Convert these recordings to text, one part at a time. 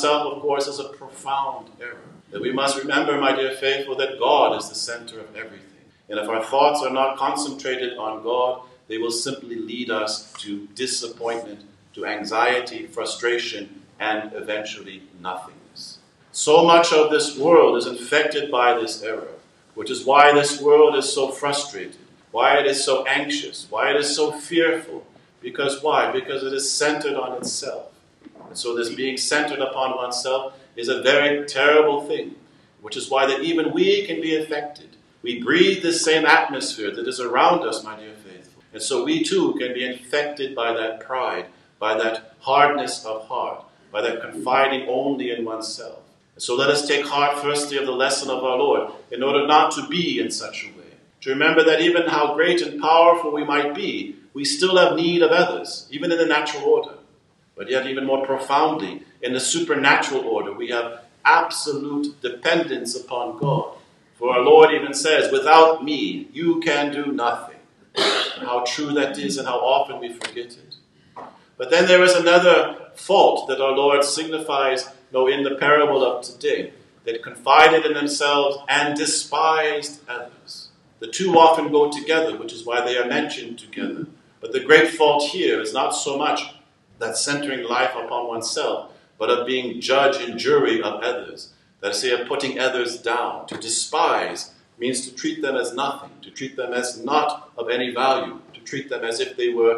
oneself, of course, is a profound error. That we must remember, my dear faithful, that God is the center of everything. And if our thoughts are not concentrated on God, they will simply lead us to disappointment, to anxiety, frustration, and eventually nothingness. So much of this world is infected by this error, which is why this world is so frustrated, why it is so anxious, why it is so fearful. Because why? Because it is centered on itself. And so this being centered upon oneself is a very terrible thing, which is why that even we can be affected. We breathe this same atmosphere that is around us, my dear faithful. And so we too can be infected by that pride, by that hardness of heart, by that confiding only in oneself. And so let us take heart firstly of the lesson of our Lord in order not to be in such a way. To remember that even how great and powerful we might be, we still have need of others, even in the natural order. But yet even more profoundly, in the supernatural order, we have absolute dependence upon God. For our Lord even says, without me, you can do nothing. And how true that is and how often we forget it. But then there is another fault that our Lord signifies, in the parable of today, that confided in themselves and despised others. The two often go together, which is why they are mentioned together. But the great fault here is not so much that centering life upon oneself, but of being judge and jury of others. That is, of putting others down. To despise means to treat them as nothing, to treat them as not of any value, to treat them as if they were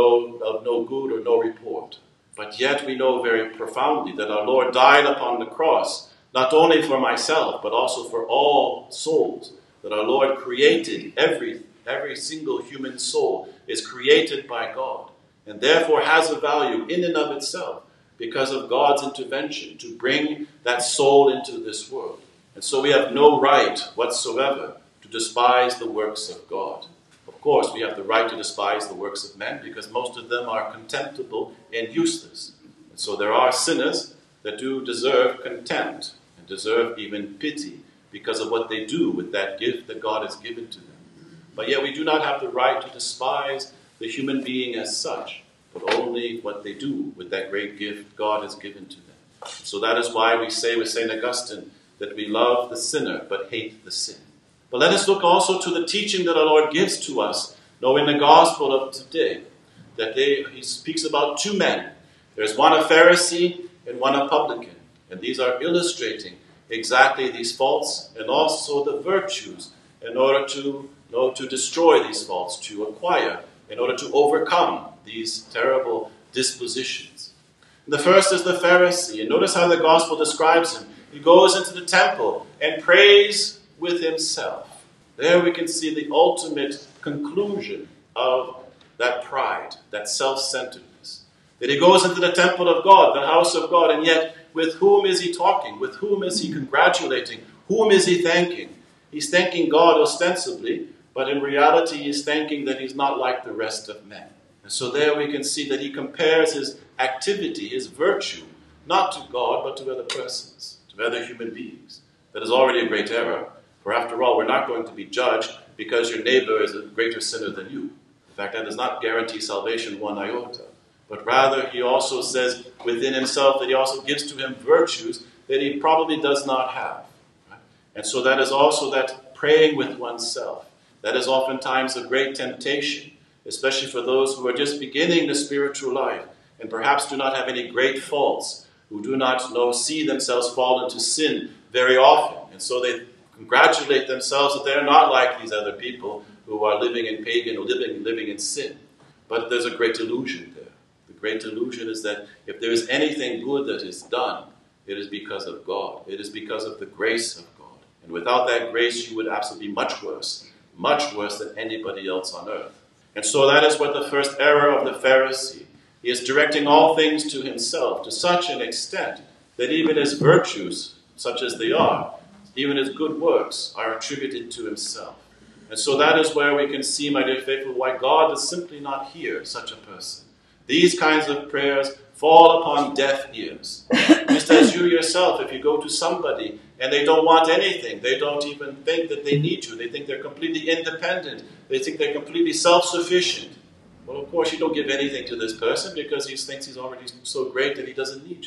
of no good or no report. But yet we know very profoundly that our Lord died upon the cross, not only for myself, but also for all souls. That our Lord created every single human soul is created by God, and therefore has a value in and of itself because of God's intervention to bring that soul into this world. And so we have no right whatsoever to despise the works of God. Of course, we have the right to despise the works of men because most of them are contemptible and useless. And so there are sinners that do deserve contempt and deserve even pity because of what they do with that gift that God has given to them. But yet we do not have the right to despise the human being as such, but only what they do with that great gift God has given to them. So that is why we say with St. Augustine that we love the sinner but hate the sin. But let us look also to the teaching that our Lord gives to us, in the gospel of today, that he speaks about two men. There's one a Pharisee and one a publican. And these are illustrating exactly these faults and also the virtues in order to destroy these faults, to acquire, in order to overcome these terrible dispositions. And the first is the Pharisee. And notice how the gospel describes him. He goes into the temple and prays with himself. There we can see the ultimate conclusion of that pride, that self-centeredness. That he goes into the temple of God, the house of God, and yet with whom is he talking? With whom is he congratulating? Whom is he thanking? He's thanking God ostensibly, but in reality he's thanking that he's not like the rest of men. And so there we can see that he compares his activity, his virtue, not to God, but to other persons, to other human beings. That is already a great error, for after all, we're not going to be judged because your neighbor is a greater sinner than you. In fact, that does not guarantee salvation one iota. But rather, he also says within himself that he also gives to him virtues that he probably does not have. Right? And so that is also that praying with oneself. That is oftentimes a great temptation, especially for those who are just beginning the spiritual life and perhaps do not have any great faults, who do not see themselves fall into sin very often. And so they congratulate themselves that they're not like these other people who are living in pagan or living in sin. But there's a great delusion there. The great delusion is that if there is anything good that is done, it is because of God. It is because of the grace of God. And without that grace, you would absolutely be much worse than anybody else on earth. And so that is what the first error of the Pharisee. He is directing all things to himself to such an extent that even his virtues, such as they are, even his good works, are attributed to himself. And so that is where we can see, my dear faithful, why God does simply not hear such a person. These kinds of prayers fall upon deaf ears. Just as you yourself, if you go to somebody and they don't want anything, they don't even think that they need you. They think they're completely independent. They think they're completely self-sufficient. Well, of course, you don't give anything to this person because he thinks he's already so great that he doesn't need you.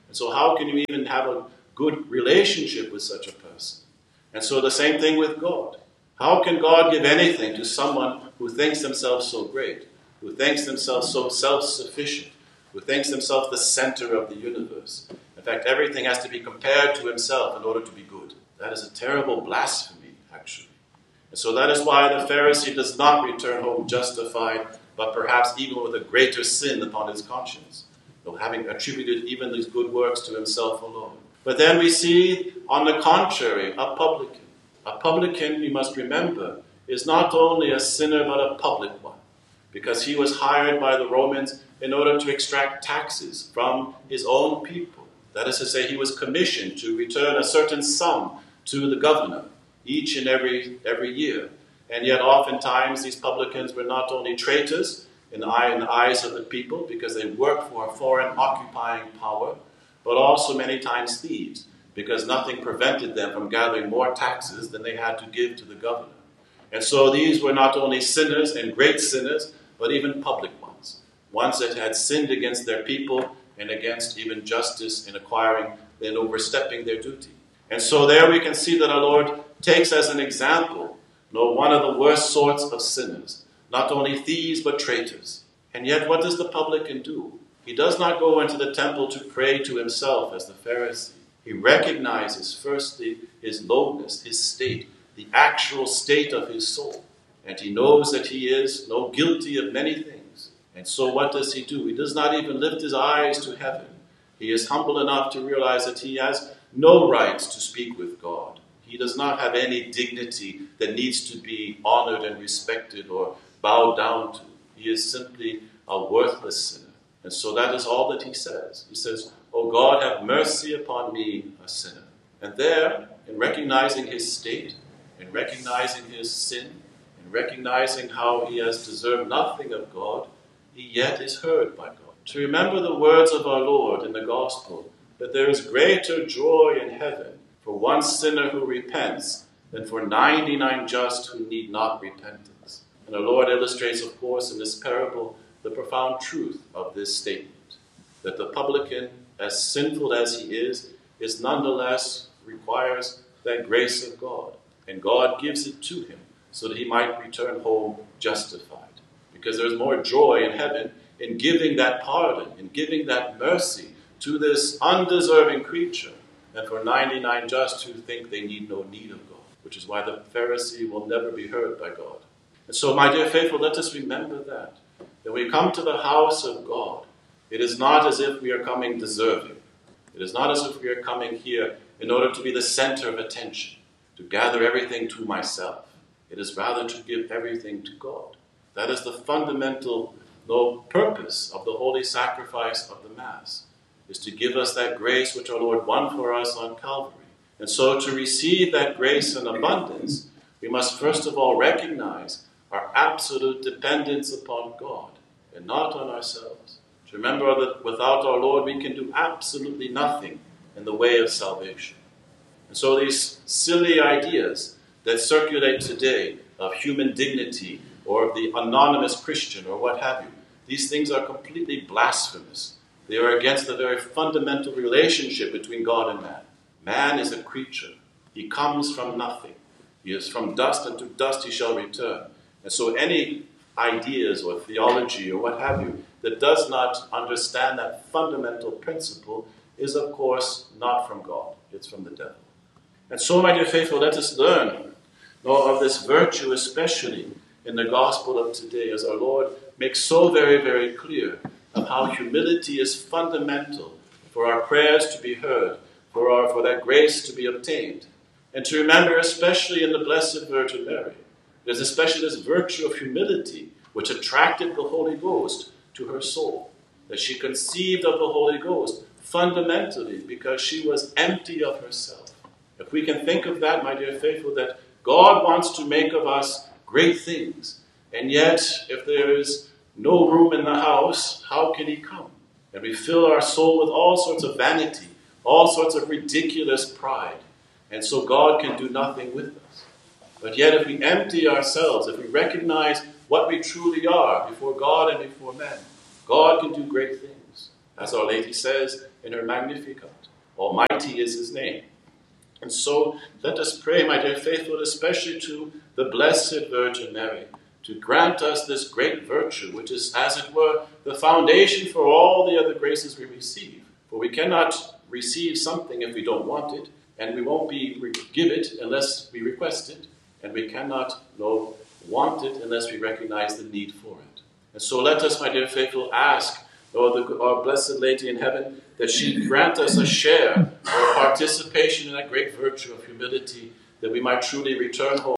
And so how can you even have a good relationship with such a person? And so the same thing with God. How can God give anything to someone who thinks themselves so great, who thinks themselves so self-sufficient, who thinks themselves the center of the universe? In fact, everything has to be compared to himself in order to be good. That is a terrible blasphemy, actually. And so that is why the Pharisee does not return home justified, but perhaps even with a greater sin upon his conscience, having attributed even these good works to himself alone. But then we see, on the contrary, a publican. A publican, we must remember, is not only a sinner, but a public one, because he was hired by the Romans in order to extract taxes from his own people. That is to say, he was commissioned to return a certain sum to the governor each and every year. And yet oftentimes these publicans were not only traitors in the eyes of the people because they worked for a foreign occupying power, but also many times thieves, because nothing prevented them from gathering more taxes than they had to give to the governor. And so these were not only sinners and great sinners, but even public ones that had sinned against their people and against even justice in acquiring and overstepping their duty. And so there we can see that our Lord takes as an example one of the worst sorts of sinners, not only thieves but traitors. And yet what does the publican do? He does not go into the temple to pray to himself as the Pharisee. He recognizes firstly his lowness, his state, the actual state of his soul. And he knows that he is guilty of many things. And so what does he do? He does not even lift his eyes to heaven. He is humble enough to realize that he has no right to speak with God. He does not have any dignity that needs to be honored and respected or bowed down to. He is simply a worthless sinner. And so that is all that he says. He says, "O God, have mercy upon me, a sinner." And there, in recognizing his state, in recognizing his sin, in recognizing how he has deserved nothing of God, he yet is heard by God. To remember the words of our Lord in the gospel, that there is greater joy in heaven for one sinner who repents than for 99 just who need not repentance. And our Lord illustrates, of course, in this parable, the profound truth of this statement, that the publican, as sinful as he is nonetheless requires that grace of God. And God gives it to him so that he might return home justified. Because there's more joy in heaven in giving that pardon, in giving that mercy to this undeserving creature, than for 99 just who think they need no need of God, which is why the Pharisee will never be heard by God. And so, my dear faithful, let us remember that when we come to the house of God, it is not as if we are coming deserving. It is not as if we are coming here in order to be the center of attention, to gather everything to myself. It is rather to give everything to God. That is the fundamental purpose of the holy sacrifice of the Mass, is to give us that grace which our Lord won for us on Calvary. And so to receive that grace in abundance, we must first of all recognize our absolute dependence upon God and not on ourselves. To remember that without our Lord we can do absolutely nothing in the way of salvation. And so these silly ideas that circulate today of human dignity or of the anonymous Christian or what have you, these things are completely blasphemous. They are against the very fundamental relationship between God and man. Man is a creature. He comes from nothing. He is from dust, and to dust he shall return. And so any ideas or theology or what have you that does not understand that fundamental principle is, of course, not from God. It's from the devil. And so, my dear faithful, let us learn of this virtue, especially in the gospel of today, as our Lord makes so very, very clear of how humility is fundamental for our prayers to be heard, for that grace to be obtained. And to remember, especially in the Blessed Virgin Mary, there's especially this virtue of humility which attracted the Holy Ghost to her soul, that she conceived of the Holy Ghost fundamentally because she was empty of herself. If we can think of that, my dear faithful, that God wants to make of us great things, and yet if there is no room in the house, how can he come? And we fill our soul with all sorts of vanity, all sorts of ridiculous pride. And so God can do nothing with us. But yet if we empty ourselves, if we recognize what we truly are before God and before men, God can do great things. as Our Lady says in her Magnificat. Almighty is his name. And so let us pray, my dear faithful, especially to the Blessed Virgin Mary, to grant us this great virtue, which is, as it were, the foundation for all the other graces we receive. For we cannot receive something if we don't want it, and we won't give it unless we request it, and we cannot want it unless we recognize the need for it. And so let us, my dear faithful, ask our Blessed Lady in heaven that she grant us a share or participation in that great virtue of humility, that we might truly return home